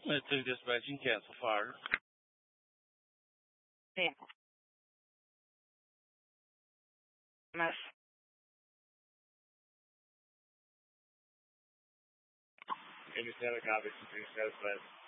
Let's take dispatch and cancel fire. Yeah. Miss. Any status copy, any status